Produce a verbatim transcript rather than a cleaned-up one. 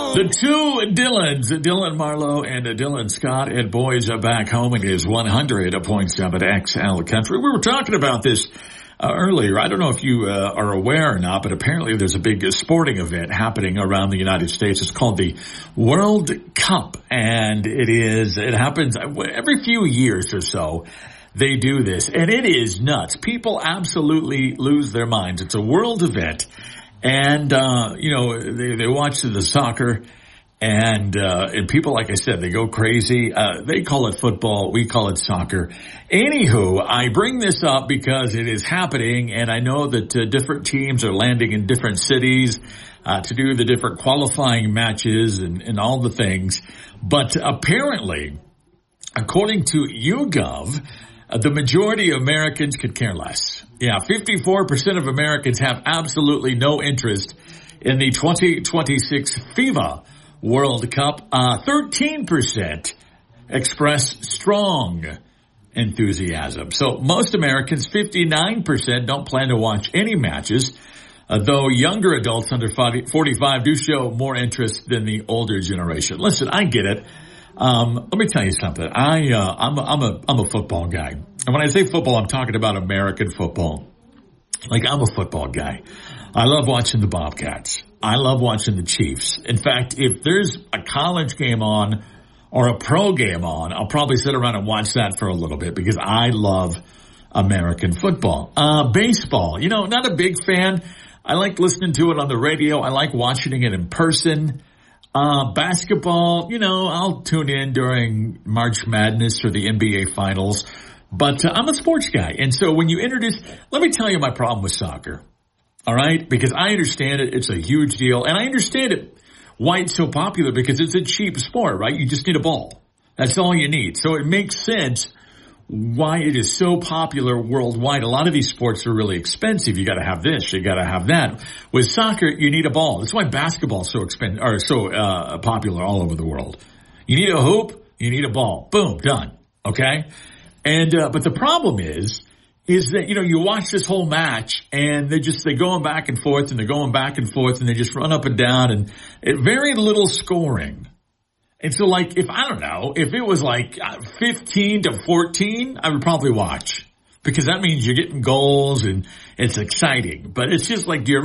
The two Dylans, Dylan Marlowe and Dylan Scott, and boys are back home in his one hundred point seven X L Country. We were talking about this uh, earlier. I don't know if you uh, are aware or not, but apparently there's a big sporting event happening around the United States. It's called the World Cup, and it is, it happens every few years or so. They do this, and it is nuts. People absolutely lose their minds. It's a world event. And, uh, you know, they, they watch the soccer and, uh, and people, like I said, they go crazy. Uh, they call it football. We call it soccer. Anywho, I bring this up because it is happening, and I know that uh, different teams are landing in different cities, uh, to do the different qualifying matches and, and all the things. But apparently, according to YouGov, uh, the majority of Americans could care less. Yeah, fifty-four percent of Americans have absolutely no interest in the twenty twenty-six FIFA World Cup. Uh, thirteen percent express strong enthusiasm. So most Americans, fifty-nine percent, don't plan to watch any matches, uh, though younger adults under forty-five do show more interest than the older generation. Listen, I get it. Um, let me tell you something. I, uh, I'm a, I'm a, I'm a football guy. And when I say football, I'm talking about American football. Like, I'm a football guy. I love watching the Bobcats. I love watching the Chiefs. In fact, if there's a college game on or a pro game on, I'll probably sit around and watch that for a little bit because I love American football. Uh, baseball, you know, not a big fan. I like listening to it on the radio. I like watching it in person. Uh, basketball, you know, I'll tune in during March Madness or the N B A Finals, but uh, I'm a sports guy. And so when you introduce, let me tell you my problem with soccer, all right? Because I understand it. It's a huge deal. And I understand it, why it's so popular, because it's a cheap sport, right? You just need a ball. That's all you need. So it makes sense why it is so popular worldwide. A lot of these sports are really expensive. You got to have this, you got to have that. With soccer, you need a ball. That's why basketball is so expensive, or so uh, popular all over the world. You need a hoop, you need a ball. Boom, done. Okay, and uh, but the problem is, is that you know you watch this whole match and they just they're going back and forth and they're going back and forth and they just run up and down and it, very little scoring. And so, like, if, I don't know, if it was like fifteen to fourteen, I would probably watch. Because that means you're getting goals and it's exciting. But it's just like, do you